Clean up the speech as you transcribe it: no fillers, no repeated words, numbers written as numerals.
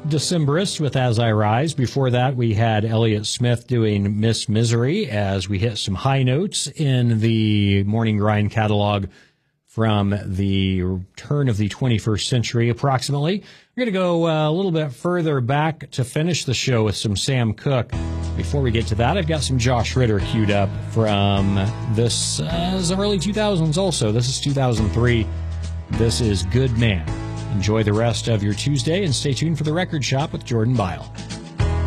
Decemberists with As I Rise. Before that, we had Elliott Smith doing Miss Misery as we hit some high notes in the Morning Grind catalog from the turn of the 21st century, approximately. We're going to go a little bit further back to finish the show with some Sam Cooke. Before we get to that, I've got some Josh Ritter queued up from this early 2000s also. This is 2003. This is Good Man. Enjoy the rest of your Tuesday and stay tuned for the Record Shop with Jordan Bile.